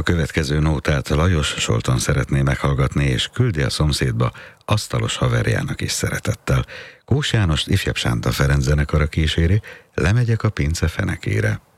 A következő nótát Lajos Solton szeretné meghallgatni, és küldi a szomszédba asztalos haverjának is szeretettel. Kós Jánost Ifjabb Sánta Ferenc zenekara kíséri, Lemegyek a pince fenekére.